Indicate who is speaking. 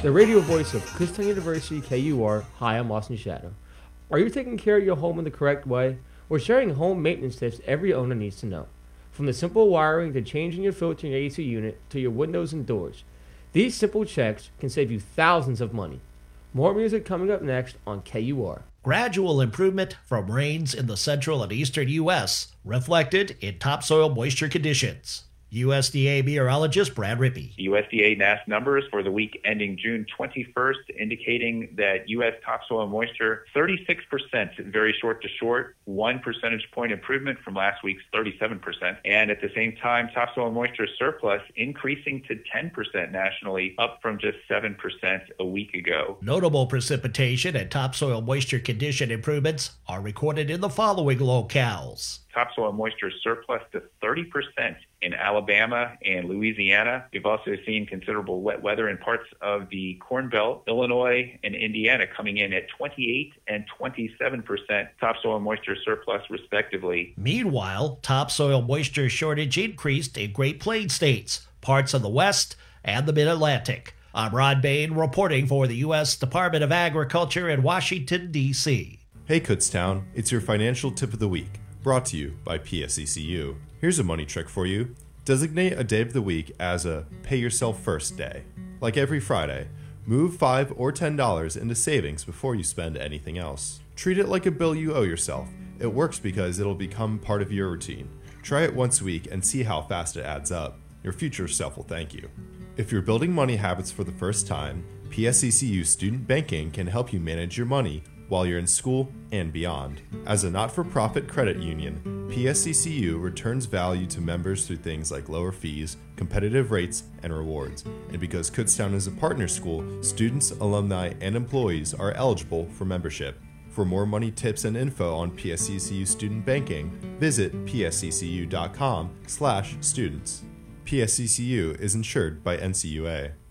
Speaker 1: the radio voice of Kutztown University KUR. Hi, I'm Austin Shadow. Are you taking care of your home in the correct way? We're sharing home maintenance tips every owner needs to know. From the simple wiring to changing your filter in your AC unit to your windows and doors. These simple checks can save you thousands of money. More music coming up next on KUR.
Speaker 2: Gradual improvement from rains in the central and eastern U.S. reflected in topsoil moisture conditions. USDA meteorologist Brad Rippey.
Speaker 3: USDA NASS numbers for the week ending June 21st indicating that U.S. topsoil moisture 36% very short to short, 1 percentage point improvement from last week's 37%. And at the same time, topsoil moisture surplus increasing to 10% nationally, up from just 7% a week ago.
Speaker 2: Notable precipitation and topsoil moisture condition improvements are recorded in the following locales.
Speaker 3: Topsoil moisture surplus to 30% in Alabama and Louisiana. We've also seen considerable wet weather in parts of the Corn Belt, Illinois, and Indiana coming in at 28 and 27% topsoil moisture surplus, respectively.
Speaker 2: Meanwhile, topsoil moisture shortage increased in Great Plains states, parts of the West, and the Mid-Atlantic. I'm Rod Bain reporting for the U.S. Department of Agriculture in Washington, D.C.
Speaker 4: Hey Kutztown, it's your financial tip of the week. Brought to you by PSECU. Here's a money trick for you. Designate a day of the week as a pay yourself first day. Like every Friday, move $5 or $10 into savings before you spend anything else. Treat it like a bill you owe yourself. It works because it'll become part of your routine. Try it once a week and see how fast it adds up. Your future self will thank you. If you're building money habits for the first time, PSECU Student Banking can help you manage your money while you're in school and beyond. As a not-for-profit credit union, PSECU returns value to members through things like lower fees, competitive rates, and rewards. And because Kutztown is a partner school, students, alumni, and employees are eligible for membership. For more money tips and info on PSECU student banking, visit psccu.com/students. PSECU is insured by NCUA.